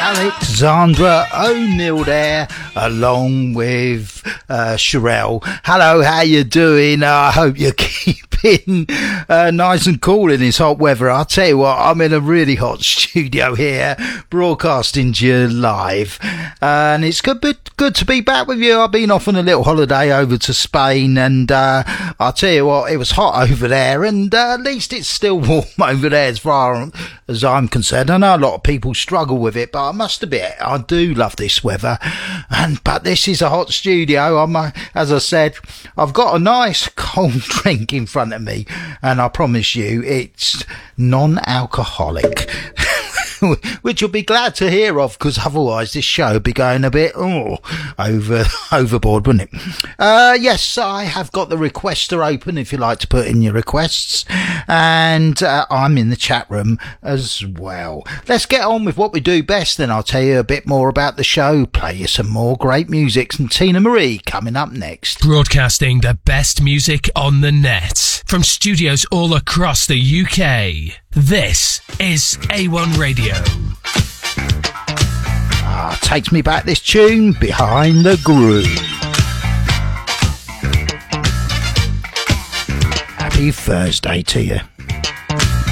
Alexandra O'Neill there, along with Sherelle. Hello, how you doing? I hope you're keeping nice and cool in this hot weather. I'll tell you what, I'm in a really hot studio here, broadcasting to you live, and it's good to be back with you. I've been off on a little holiday over to Spain, and I'll tell you what, it was hot over there, and at least it's still warm over there as far as I'm concerned. I know a lot of people struggle with it, but I must admit, I do love this weather. But this is a hot studio. As I said, I've got a nice cold drink in front of me, and I promise you, it's non-alcoholic. Which you'll be glad to hear of, because otherwise this show would be going a bit overboard, wouldn't it? Yes, I have got the requester open if you like to put in your requests, and I'm in the chat room as well. Let's get on with what we do best, then I'll tell you a bit more about the show, play you some more great music, and Tina Marie coming up next. Broadcasting the best music on the net from studios all across the UK. This is A1 Radio. Takes me back, this tune, Behind the Groove. Happy Thursday to you.